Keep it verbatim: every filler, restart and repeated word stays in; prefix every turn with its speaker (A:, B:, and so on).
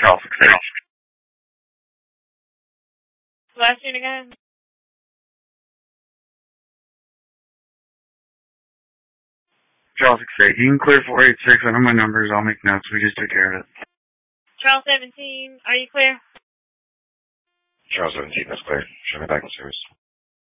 A: Charles six eight.
B: Last unit again?
A: Charles six eight. You can clear four eight six. I know my numbers. I'll make notes. We just took care of it.
B: Charles seventeen, are you clear?
C: Charles seventeen, that's clear. Show me back in service.